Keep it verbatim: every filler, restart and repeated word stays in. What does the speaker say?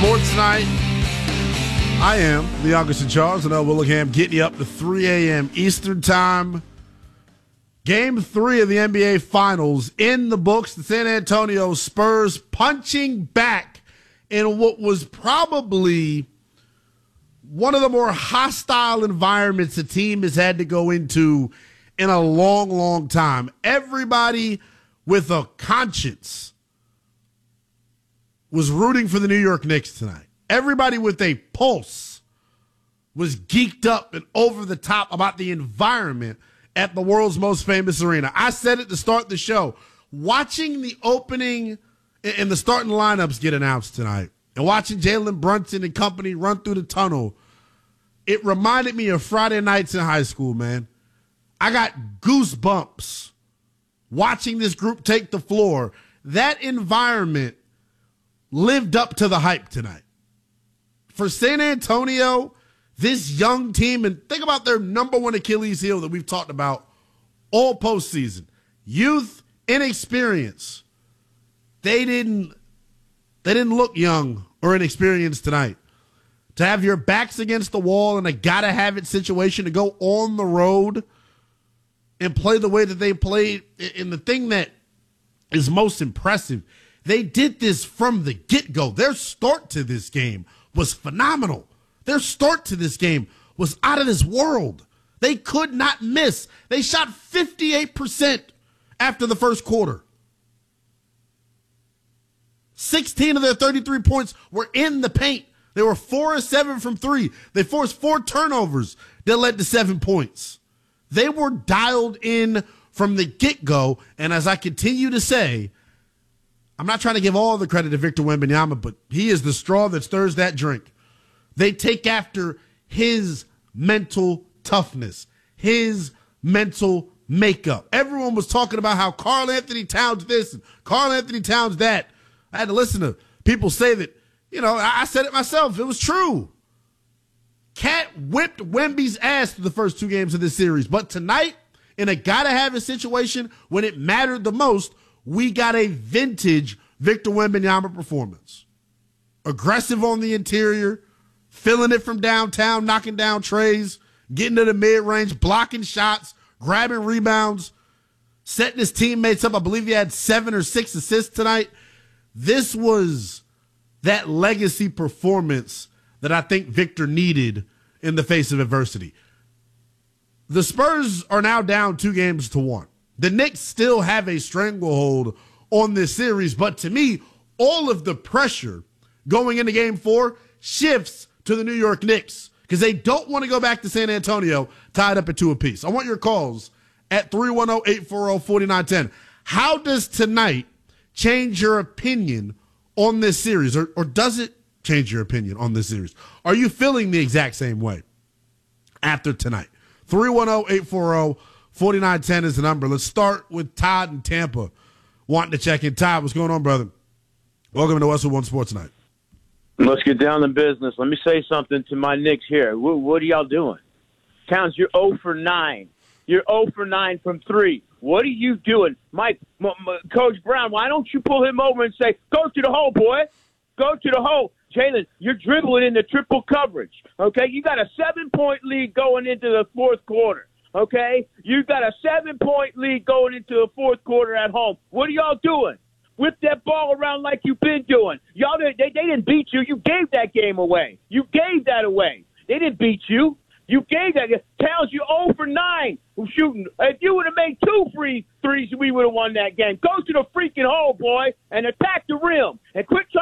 Sports Night. I am the youngest in Charles, and L. Willingham, getting you up to three a.m. Eastern Time. Game three of the N B A Finals in the books. The San Antonio Spurs punching back in what was probably one of the more hostile environments a team has had to go into in a long, long time. Everybody with a conscience was rooting for the New York Knicks tonight. Everybody with a pulse was geeked up and over the top about the environment at the world's most famous arena. I said it to start the show. Watching the opening and the starting lineups get announced tonight and watching Jalen Brunson and company run through the tunnel, it reminded me of Friday nights in high school, man. I got goosebumps watching this group take the floor. That environment lived up to the hype tonight. For San Antonio, this young team, and think about their number one Achilles heel that we've talked about all postseason. Youth, inexperience. They didn't, they didn't look young or inexperienced tonight. To have your backs against the wall and a gotta-have-it situation to go on the road and play the way that they played, and the thing that is most impressive, they did this from the get-go. Their start to this game was phenomenal. Their start to this game was out of this world. They could not miss. They shot fifty-eight percent after the first quarter. sixteen of their thirty-three points were in the paint. They were four of seven from three. They forced four turnovers that led to seven points. They were dialed in from the get-go, and as I continue to say, I'm not trying to give all the credit to Victor Wembanyama, but he is the straw that stirs that drink. They take after his mental toughness, his mental makeup. Everyone was talking about how Karl Anthony Towns this and Karl Anthony Towns that. I had to listen to people say that, you know, I said it myself. It was true. Cat whipped Wemby's ass through the first two games of this series. But tonight, in a gotta-have-it situation, when it mattered the most, we got a vintage Victor Wembanyama performance. Aggressive on the interior, filling it from downtown, knocking down trays, getting to the mid-range, blocking shots, grabbing rebounds, setting his teammates up. I believe he had seven or six assists tonight. This was that legacy performance that I think Victor needed in the face of adversity. The Spurs are now down two games to one. The Knicks still have a stranglehold on this series, but to me, all of the pressure going into game four shifts to the New York Knicks because they don't want to go back to San Antonio tied up at two apiece. I want your calls at three one zero, eight four zero, four nine one zero. How does tonight change your opinion on this series, or, or does it change your opinion on this series? Are you feeling the exact same way after tonight? three one zero, eight four zero, four nine one zero is the number. Let's start with Todd in Tampa wanting to check in. Todd, what's going on, brother? Welcome to Westwood One Sports Night. Let's get down to business. Let me say something to my Knicks here. What, what are y'all doing? Towns, you're zero for nine. You're zero for nine from three. What are you doing? Mike, M- M- Coach Brown, why don't you pull him over and say, go to the hole, boy. Go to the hole. Jalen, you're dribbling into triple coverage, okay? You got a seven-point lead going into the fourth quarter, okay? You got a seven-point lead going into the fourth quarter at home. What are y'all doing? Whip that ball around like you've been doing. Y'all, they, they didn't beat you. You gave that game away. You gave that away. They didn't beat you. You gave that. Towns, you zero for nine shooting. If you would have made two free threes, we would have won that game. Go to the freaking hole, boy, and attack the rim. And quit trying